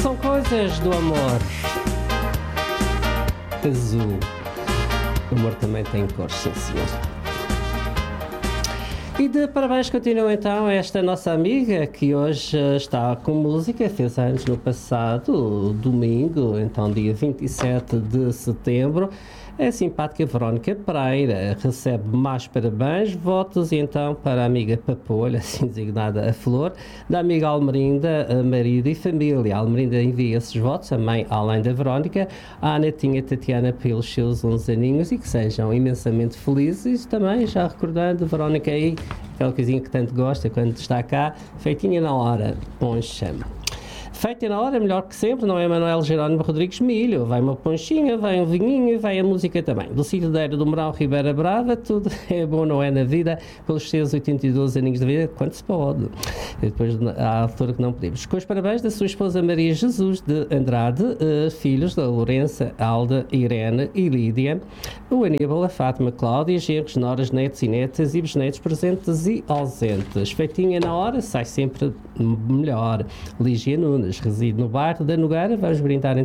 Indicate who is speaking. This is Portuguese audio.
Speaker 1: são coisas do amor. Azul. O amor também tem cores, sim, senhor. E de parabéns continua então esta nossa amiga que hoje está com música, fez anos no passado, domingo, então dia 27 de setembro. A simpática Verónica Pereira recebe mais parabéns, votos então para a amiga Papolha, assim designada a Flor, da amiga Almerinda, marido e família. A Almerinda envia esses votos, a mãe, além da Verónica, à netinha Tatiana pelos seus 11 aninhos e que sejam imensamente felizes. Também, já recordando, Verónica aí, aquela coisinha que tanto gosta quando está cá, feitinha na hora, poncha. Feita na hora, melhor que sempre, não é Manuel Jerónimo Rodrigues Milho. Vai uma ponchinha, vai um vinhinho e vai a música também. Do Sítio da Era do Moral, Ribeira Brava, tudo é bom, não é na vida, pelos seus 82 aninhos de vida, quanto se pode. E depois, à altura que não podemos. Com os parabéns da sua esposa Maria Jesus de Andrade, filhos da Lourença, Alda, Irene e Lídia, o Aníbal, a Fátima, Cláudia, genros, noras, netos e netas e bisnetos presentes e ausentes. Feitinha na hora, sai sempre melhor. Lígia Nunes reside no bairro da Nogueira. Vamos brindar